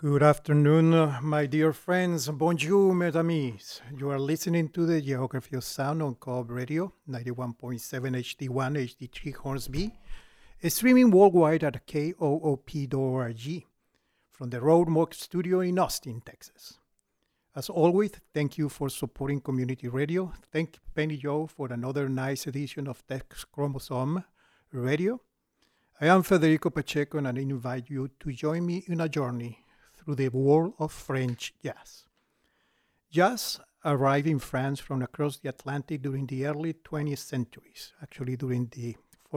Good afternoon, my dear friends. Bonjour, mes amis. You are listening to the Geography of Sound on Coop Radio, 91.7 HD1, HD3 Hornsby, streaming worldwide at koop.org from the Roadmark Studio in Austin, Texas. As always, thank you for supporting community radio. Thank Penny Joe for another nice edition of Text Chromosome Radio. I am Federico Pacheco, and I invite you to join me in a journey through the world of French jazz. Jazz arrived in France from across the Atlantic during the early 20th centuries, actually during the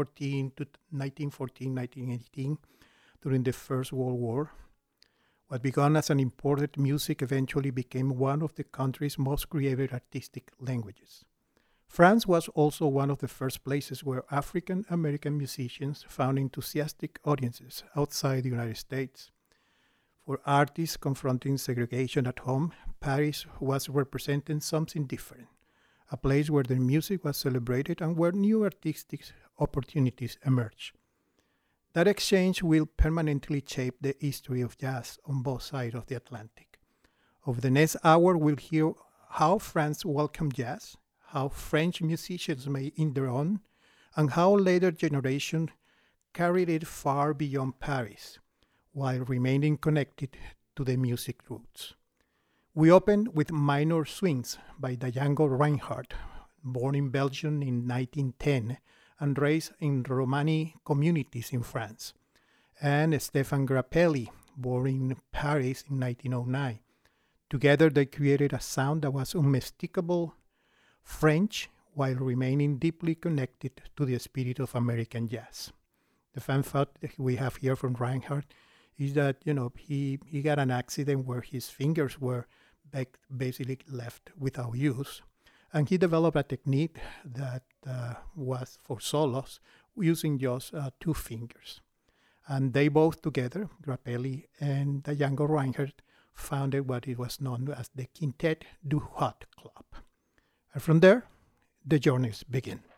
1914, 1918, during the First World War. What began as an imported music eventually became one of the country's most creative artistic languages. France was also one of the first places where African American musicians found enthusiastic audiences outside the United States. For artists confronting segregation at home, Paris was representing something different, a place where their music was celebrated and where new artistic opportunities emerged. That exchange will permanently shape the history of jazz on both sides of the Atlantic. Over the next hour, we'll hear how France welcomed jazz, how French musicians made it their own, and how later generations carried it far beyond Paris, while remaining connected to the music roots. We open with Minor Swings by Django Reinhardt, born in Belgium in 1910 and raised in Romani communities in France, and Stéphane Grappelli, born in Paris in 1909. Together they created a sound that was unmistakable French while remaining deeply connected to the spirit of American jazz. The fun fact that we have here from Reinhardt is that, he got an accident where his fingers were basically left without use. And he developed a technique that was for solos using just two fingers. And they both together, Grappelli and Django Reinhardt, founded what it was known as the Quintet du Hot Club. And from there, the journeys begin.